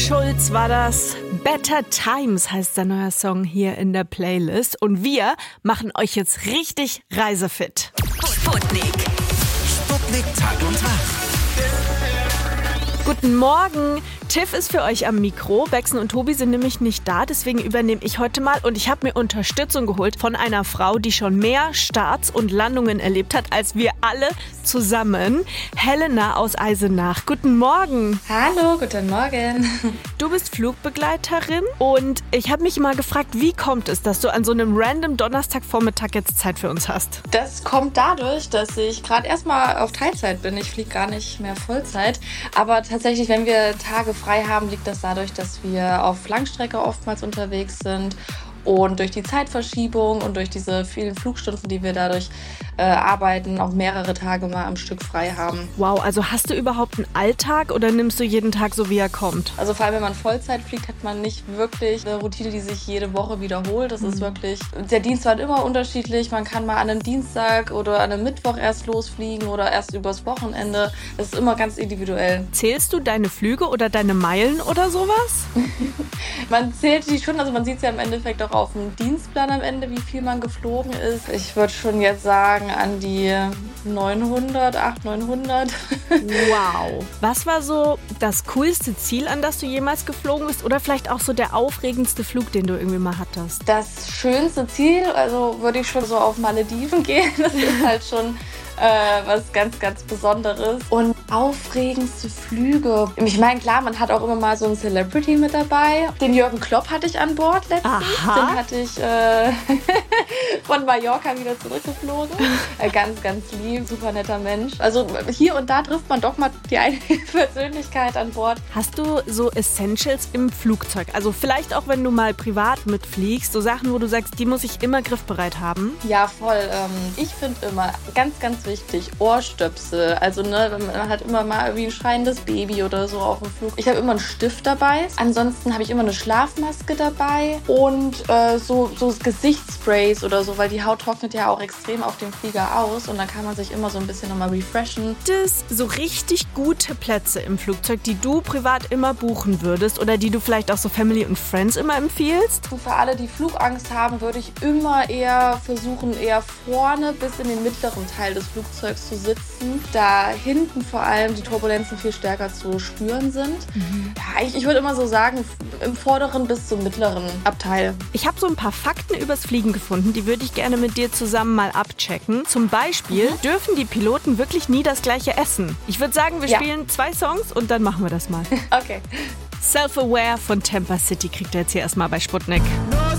Schulz war das. Better Times heißt der neue Song hier in der Playlist. Und wir machen euch jetzt richtig reisefit. Sputnik Tag und Tag. Guten Morgen. Tiff ist für euch am Mikro. Bexen und Tobi sind nämlich nicht da, deswegen übernehme ich heute mal. Und ich habe mir Unterstützung geholt von einer Frau, die schon mehr Starts und Landungen erlebt hat, als wir alle zusammen. Helena aus Eisenach. Guten Morgen. Hallo, guten Morgen. Du bist Flugbegleiterin und ich habe mich mal gefragt, wie kommt es, dass du an so einem random Donnerstagvormittag jetzt Zeit für uns hast? Das kommt dadurch, dass ich gerade erstmal auf Teilzeit bin. Ich fliege gar nicht mehr Vollzeit. Aber tatsächlich, wenn wir Tage frei haben, liegt das dadurch, dass wir auf Langstrecke oftmals unterwegs sind. Und durch die Zeitverschiebung und durch diese vielen Flugstunden, die wir dadurch arbeiten, auch mehrere Tage mal am Stück frei haben. Wow, also hast du überhaupt einen Alltag oder nimmst du jeden Tag so, wie er kommt? Also vor allem, wenn man Vollzeit fliegt, hat man nicht wirklich eine Routine, die sich jede Woche wiederholt. Das ist wirklich, der Dienst war immer unterschiedlich. Man kann mal an einem Dienstag oder an einem Mittwoch erst losfliegen oder erst übers Wochenende. Das ist immer ganz individuell. Zählst du deine Flüge oder deine Meilen oder sowas? Man zählt die schon, also man sieht es ja im Endeffekt auch auf dem Dienstplan am Ende, wie viel man geflogen ist. Ich würde schon jetzt sagen, an die 900. Wow. Was war so das coolste Ziel, an das du jemals geflogen bist? Oder vielleicht auch so der aufregendste Flug, den du irgendwie mal hattest? Das schönste Ziel, also würde ich schon so auf Malediven gehen. Das ist halt schon was ganz, ganz Besonderes. Und aufregendste Flüge. Ich meine, klar, man hat auch immer mal so einen Celebrity mit dabei. Den Jürgen Klopp hatte ich an Bord letztens. Aha. Den hatte ich von Mallorca wieder zurückgeflogen. Ganz, ganz lieb, super netter Mensch. Also hier und da trifft man doch mal die eine Persönlichkeit an Bord. Hast du so Essentials im Flugzeug? Also vielleicht auch, wenn du mal privat mitfliegst, so Sachen, wo du sagst, die muss ich immer griffbereit haben? Ja, voll. Ich finde immer ganz, ganz wichtig, Ohrstöpsel. Also man hat immer mal wie ein schreiendes Baby oder so auf dem Flug. Ich habe immer einen Stift dabei. Ansonsten habe ich immer eine Schlafmaske dabei und so Gesichtssprays oder so, weil die Haut trocknet ja auch extrem auf dem Flieger aus und dann kann man sich immer so ein bisschen nochmal refreshen. Das so richtig gute Plätze im Flugzeug, die du privat immer buchen würdest oder die du vielleicht auch so Family und Friends immer empfiehlst? Und für alle, die Flugangst haben, würde ich immer eher versuchen, eher vorne bis in den mittleren Teil des Flugzeugs zu sitzen, da hinten vor allem die Turbulenzen viel stärker zu spüren sind. Ja, ich würde immer so sagen, im vorderen bis zum mittleren Abteil. Ich habe so ein paar Fakten übers Fliegen gefunden, die würde ich gerne mit dir zusammen mal abchecken. Zum Beispiel dürfen die Piloten wirklich nie das gleiche essen. Ich würde sagen, wir spielen 2 Songs und dann machen wir das mal. Okay. Self-Aware von Tampa City kriegt ihr jetzt hier erstmal bei Sputnik.